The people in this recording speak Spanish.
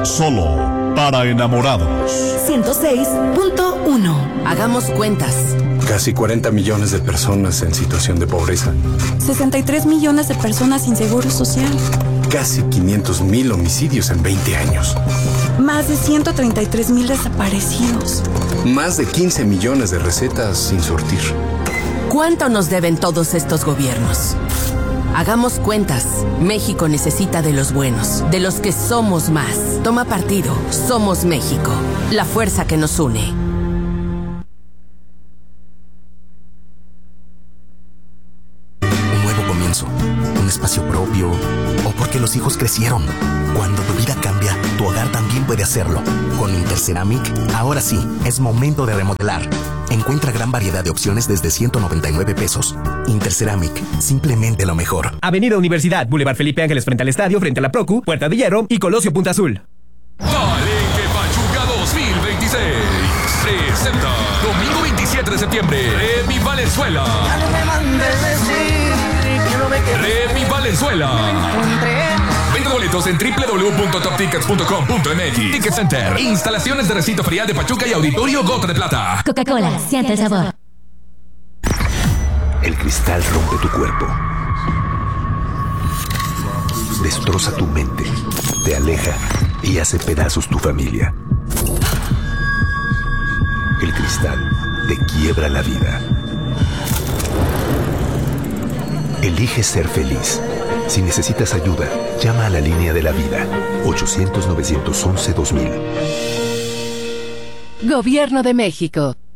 Solo para enamorados. 106.1. Hagamos cuentas. Casi 40 millones de personas en situación de pobreza. 63 millones de personas sin seguro social. Casi 500,000 homicidios en 20 años. Más de 133,000 desaparecidos. Más de 15 millones de recetas sin surtir. ¿Cuánto nos deben todos estos gobiernos? Hagamos cuentas. México necesita de los buenos, de los que somos más. Toma partido. Somos México. La fuerza que nos une. Un nuevo comienzo, un espacio propio, o porque los hijos crecieron. Cuando tu vida cambia, tu hogar también puede hacerlo. Con Interceramic, ahora sí, es momento de remodelar. Encuentra gran variedad de opciones desde 199 pesos. Interceramic, simplemente lo mejor. Avenida Universidad, Boulevard Felipe Ángeles frente al estadio, frente a la Procu, Puerta de Hierro y Colosio Punta Azul. Palenque Pachuca 2026 presenta domingo 27 de septiembre Remy Valenzuela. Remy Valenzuela. Venta boletos en www.toptickets.com.mx. Ticket Center. Instalaciones de recinto ferial de Pachuca y Auditorio Gota de Plata. Coca-Cola, siente el sabor. El cristal rompe tu cuerpo. Destroza tu mente. Te aleja y hace pedazos tu familia. El cristal te quiebra la vida. Elige ser feliz. Si necesitas ayuda, llama a la línea de la vida. 800-911-2000. Gobierno de México.